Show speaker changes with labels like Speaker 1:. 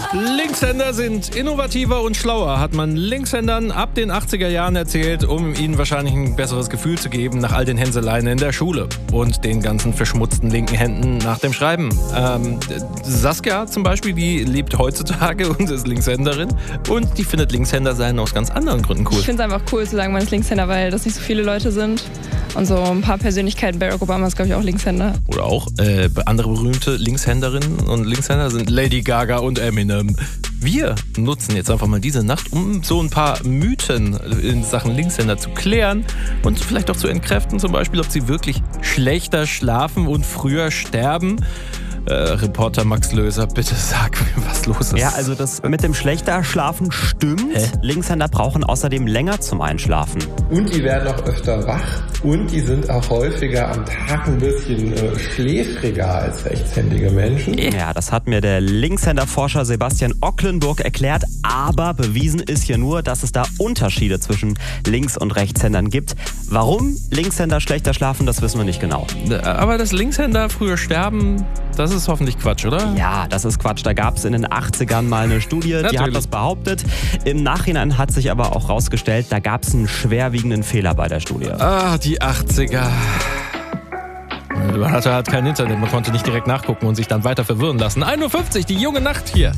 Speaker 1: Linkshänder sind innovativer und schlauer, hat man Linkshändern ab den 80er Jahren erzählt, um ihnen wahrscheinlich ein besseres Gefühl zu geben nach all den Hänseleien in der Schule und den ganzen verschmutzten linken Händen nach dem Schreiben. Saskia zum Beispiel, die lebt heutzutage und ist Linkshänderin und die findet Linkshänder sein aus ganz anderen Gründen cool.
Speaker 2: Ich finde es einfach cool zu sagen, man ist Linkshänder, weil das nicht so viele Leute sind. Und so ein paar Persönlichkeiten, Barack Obama ist, glaube ich, auch Linkshänder.
Speaker 1: Oder auch andere berühmte Linkshänderinnen und Linkshänder sind Lady Gaga und Eminem. Wir nutzen jetzt einfach mal diese Nacht, um so ein paar Mythen in Sachen Linkshänder zu klären und vielleicht auch zu entkräften, zum Beispiel, ob sie wirklich schlechter schlafen und früher sterben. Reporter Max Löser, bitte sag mir, was los ist.
Speaker 3: Ja, also das mit dem schlechter Schlafen stimmt. Linkshänder brauchen außerdem länger zum Einschlafen.
Speaker 4: Und die werden auch öfter wach und die sind auch häufiger am Tag ein bisschen schläfriger als rechtshändige Menschen.
Speaker 3: Ja, das hat mir der Linkshänder-Forscher Sebastian Ocklenburg erklärt, aber bewiesen ist hier nur, dass es da Unterschiede zwischen Links- und Rechtshändern gibt. Warum Linkshänder schlechter schlafen, das wissen wir nicht genau.
Speaker 1: Aber dass Linkshänder früher sterben, das ist hoffentlich Quatsch, oder?
Speaker 3: Ja, das ist Quatsch. Da gab es in den 80ern mal eine Studie, die hat das behauptet. Im Nachhinein hat sich aber auch rausgestellt, da gab es einen schwerwiegenden Fehler bei der Studie.
Speaker 1: Ah, die 80er. Man hatte halt kein Internet, man konnte nicht direkt nachgucken und sich dann weiter verwirren lassen. 1:50 Uhr, die junge Nacht hier.